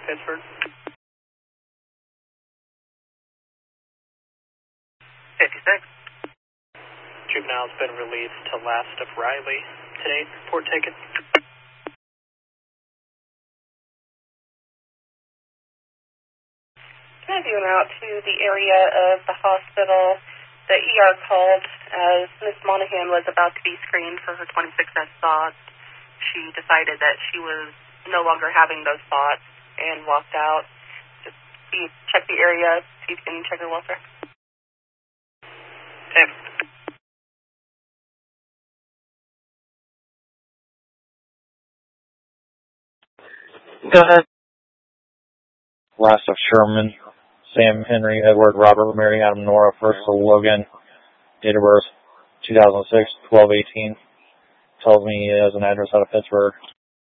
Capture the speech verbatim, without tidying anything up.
Pittsburgh. fifty-six. Juvenile's been released to last of Riley. Today, report taken. Can I have you en route to the area of the hospital? The E R called as Miss Monahan was about to be screened for her twenty-six S thoughts. She decided that she was no longer having those thoughts and walked out. Just see, check the area, see if you can check her welfare. Okay. Go ahead. Last of Sherman, Sam, Henry, Edward, Robert, Mary, Adam, Nora, first of Logan, date of birth two thousand six, twelve eighteen. Tells me he has an address out of Pittsburgh.